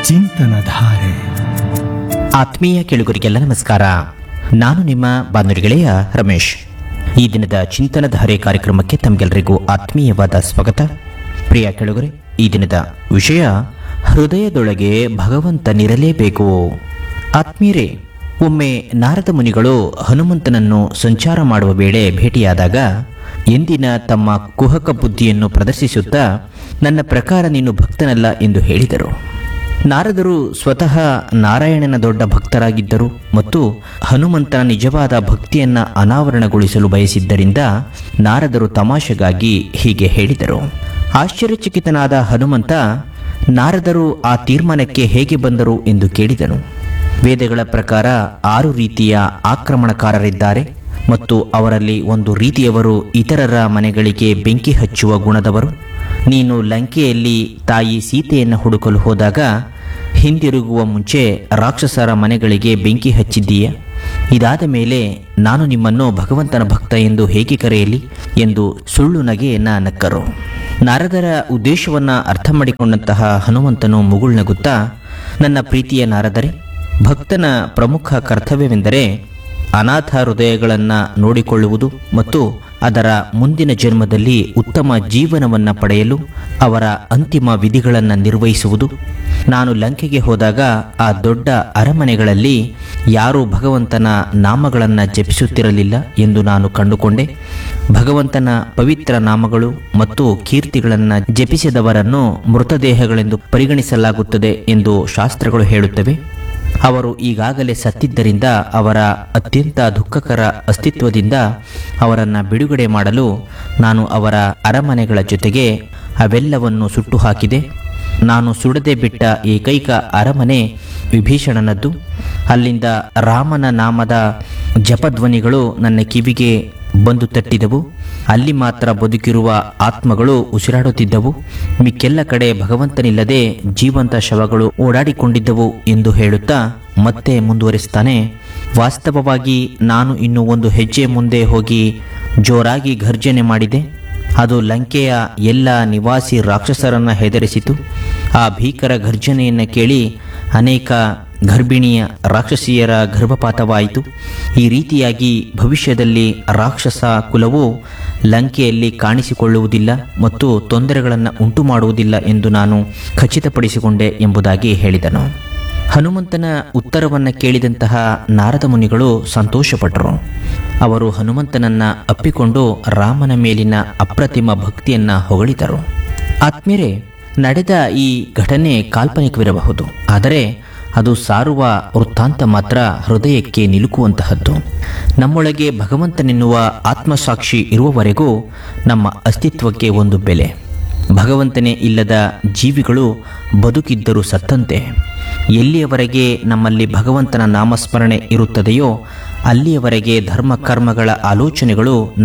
ಚಿಂತನಧಾರೆ. ಆತ್ಮೀಯ ಕೇಳುಗರಿಗೆಲ್ಲ ನಮಸ್ಕಾರ. ನಾನು ನಿಮ್ಮ ಬಾನುಲಿ ಗೆಳೆಯ ರಮೇಶ್. ಈ ದಿನದ ಚಿಂತನಧಾರೆ ಕಾರ್ಯಕ್ರಮಕ್ಕೆ ತಮಗೆಲ್ಲರಿಗೂ ಆತ್ಮೀಯವಾದ ಸ್ವಾಗತ. ಪ್ರಿಯ ಕೇಳುಗರೆ, ಈ ದಿನದ ವಿಷಯ ಹೃದಯದೊಳಗೆ ಭಗವಂತನಿರಲೇಬೇಕು. ಆತ್ಮೀಯರೇ, ಒಮ್ಮೆ ನಾರದ ಮುನಿಗಳು ಹನುಮಂತನನ್ನು ಸಂಚಾರ ಮಾಡುವ ವೇಳೆ ಭೇಟಿಯಾದಾಗ ಎಂದಿನ ತಮ್ಮ ಕುಹಕ ಬುದ್ಧಿಯನ್ನು ಪ್ರದರ್ಶಿಸುತ್ತಾ, ನನ್ನ ಪ್ರಕಾರ ನೀನು ಭಕ್ತನಲ್ಲ ಎಂದು ಹೇಳಿದರು. ನಾರದರು ಸ್ವತಃ ನಾರಾಯಣನ ದೊಡ್ಡ ಭಕ್ತರಾಗಿದ್ದರು ಮತ್ತು ಹನುಮಂತನ ನಿಜವಾದ ಭಕ್ತಿಯನ್ನು ಅನಾವರಣಗೊಳಿಸಲು ಬಯಸಿದ್ದರಿಂದ ನಾರದರು ತಮಾಷೆಗಾಗಿ ಹೀಗೆ ಹೇಳಿದರು. ಆಶ್ಚರ್ಯಚಕಿತನಾದ ಹನುಮಂತ ನಾರದರು ಆ ತೀರ್ಮಾನಕ್ಕೆ ಹೇಗೆ ಬಂದರು ಎಂದು ಕೇಳಿದನು. ವೇದಗಳ ಪ್ರಕಾರ 6 ರೀತಿಯ ಆಕ್ರಮಣಕಾರರಿದ್ದಾರೆ ಮತ್ತು ಅವರಲ್ಲಿ ಒಂದು ರೀತಿಯವರು ಇತರರ ಮನೆಗಳಿಗೆ ಬೆಂಕಿ ಹಚ್ಚುವ ಗುಣದವರು. ನೀನು ಲಂಕೆಯಲ್ಲಿ ತಾಯಿ ಸೀತೆಯನ್ನು ಹುಡುಕಲು ಹೋದಾಗ ಹಿಂದಿರುಗುವ ಮುಂಚೆ ರಾಕ್ಷಸರ ಮನೆಗಳಿಗೆ ಬೆಂಕಿ ಹಚ್ಚಿದ್ದೀಯ. ಇದಾದ ಮೇಲೆ ನಾನು ನಿಮ್ಮನ್ನು ಭಗವಂತನ ಭಕ್ತ ಎಂದು ಹೇಗೆ ಕರೆಯಲಿ ಎಂದು ಸುಳ್ಳು ನಗೆಯನ್ನ ನಕ್ಕರು. ನಾರದರ ಉದ್ದೇಶವನ್ನು ಅರ್ಥ ಮಾಡಿಕೊಂಡಂತಹ ಹನುಮಂತನು ಮುಗುಳ್ನಗುತ್ತಾ, ನನ್ನ ಪ್ರೀತಿಯ ನಾರದರೆ, ಭಕ್ತನ ಪ್ರಮುಖ ಕರ್ತವ್ಯವೆಂದರೆ ಅನಾಥ ಹೃದಯಗಳನ್ನು ನೋಡಿಕೊಳ್ಳುವುದು ಮತ್ತು ಅದರ ಮುಂದಿನ ಜನ್ಮದಲ್ಲಿ ಉತ್ತಮ ಜೀವನವನ್ನು ಪಡೆಯಲು ಅವರ ಅಂತಿಮ ವಿಧಿಗಳನ್ನು ನಿರ್ವಹಿಸುವುದು. ನಾನು ಲಂಕೆಗೆ ಹೋದಾಗ ಆ ದೊಡ್ಡ ಅರಮನೆಗಳಲ್ಲಿ ಯಾರೂ ಭಗವಂತನ ನಾಮಗಳನ್ನು ಜಪಿಸುತ್ತಿರಲಿಲ್ಲ ಎಂದು ನಾನು ಕಂಡುಕೊಂಡೆ. ಭಗವಂತನ ಪವಿತ್ರ ನಾಮಗಳು ಮತ್ತು ಕೀರ್ತಿಗಳನ್ನು ಜಪಿಸಿದವರನ್ನು ಮೃತದೇಹಗಳೆಂದು ಪರಿಗಣಿಸಲಾಗುತ್ತದೆ ಎಂದು ಶಾಸ್ತ್ರಗಳು ಹೇಳುತ್ತವೆ. ಅವರು ಈಗಾಗಲೇ ಸತ್ತಿದ್ದರಿಂದ ಅವರ ಅತ್ಯಂತ ದುಃಖಕರ ಅಸ್ತಿತ್ವದಿಂದ ಅವರನ್ನು ಬಿಡುಗಡೆ ಮಾಡಲು ನಾನು ಅವರ ಅರಮನೆಗಳ ಜೊತೆಗೆ ಅವೆಲ್ಲವನ್ನು ಸುಟ್ಟು ಹಾಕಿದೆ. ನಾನು ಸುಡದೆ ಬಿಟ್ಟ ಏಕೈಕ ಅರಮನೆ ವಿಭೀಷಣನದ್ದು. ಅಲ್ಲಿಂದ ರಾಮನ ನಾಮದ ಜಪಧ್ವನಿಗಳು ನನ್ನ ಕಿವಿಗೆ ಬಂದು ತಟ್ಟಿದವು. ಅಲ್ಲಿ ಮಾತ್ರ ಬದುಕಿರುವ ಆತ್ಮಗಳು ಉಸಿರಾಡುತ್ತಿದ್ದವು. ಮಿಕ್ಕೆಲ್ಲ ಕಡೆ ಭಗವಂತನಿಲ್ಲದೆ ಜೀವಂತ ಶವಗಳು ಓಡಾಡಿಕೊಂಡಿದ್ದವು ಎಂದು ಹೇಳುತ್ತಾ ಮತ್ತೆ ಮುಂದುವರಿಸ್ತಾನೆ. ವಾಸ್ತವವಾಗಿ ನಾನು ಇನ್ನು ಒಂದು ಹೆಜ್ಜೆ ಮುಂದೆ ಹೋಗಿ ಜೋರಾಗಿ ಘರ್ಜನೆ ಮಾಡಿದೆ. ಅದು ಲಂಕೆಯ ಎಲ್ಲ ನಿವಾಸಿ ರಾಕ್ಷಸರನ್ನು ಹೆದರಿಸಿತು. ಆ ಭೀಕರ ಘರ್ಜನೆಯನ್ನು ಕೇಳಿ ಅನೇಕ ಗರ್ಭಿಣಿಯ ರಾಕ್ಷಸಿಯರ ಗರ್ಭಪಾತವಾಯಿತು. ಈ ರೀತಿಯಾಗಿ ಭವಿಷ್ಯದಲ್ಲಿ ರಾಕ್ಷಸ ಕುಲವು ಲಂಕೆಯಲ್ಲಿ ಕಾಣಿಸಿಕೊಳ್ಳುವುದಿಲ್ಲ ಮತ್ತು ತೊಂದರೆಗಳನ್ನು ಉಂಟು ಮಾಡುವುದಿಲ್ಲ ಎಂದು ನಾನು ಖಚಿತಪಡಿಸಿಕೊಂಡೆ ಎಂಬುದಾಗಿ ಹೇಳಿದನು. ಹನುಮಂತನ ಉತ್ತರವನ್ನು ಕೇಳಿದಂತಹ ನಾರದ ಮುನಿಗಳು ಸಂತೋಷಪಟ್ಟರು. ಅವರು ಹನುಮಂತನನ್ನು ಅಪ್ಪಿಕೊಂಡು ರಾಮನ ಮೇಲಿನ ಅಪ್ರತಿಮ ಭಕ್ತಿಯನ್ನು ಹೊಗಳಿದರು. ಆತ್ಮೀಯರೇ, ನಡೆದ ಈ ಘಟನೆ ಕಾಲ್ಪನಿಕವಿರಬಹುದು, ಆದರೆ ಅದು ಸಾರುವ ವೃತ್ತಾಂತ ಮಾತ್ರ ಹೃದಯಕ್ಕೆ ನಿಲುಕುವಂತಹದ್ದು. ನಮ್ಮೊಳಗೆ ಭಗವಂತನೆನ್ನುವ ಆತ್ಮಸಾಕ್ಷಿ ಇರುವವರೆಗೂ ನಮ್ಮ ಅಸ್ತಿತ್ವಕ್ಕೆ ಒಂದು ಬೆಲೆ. ಭಗವಂತನೇ ಇಲ್ಲದ ಜೀವಿಗಳು ಬದುಕಿದ್ದರೂ ಸತ್ತಂತೆ. ಎಲ್ಲಿಯವರೆಗೆ ನಮ್ಮಲ್ಲಿ ಭಗವಂತನ ನಾಮಸ್ಮರಣೆ ಇರುತ್ತದೆಯೋ ಅಲ್ಲಿಯವರೆಗೆ ಧರ್ಮ ಕರ್ಮಗಳ ಆಲೋಚನೆಗಳು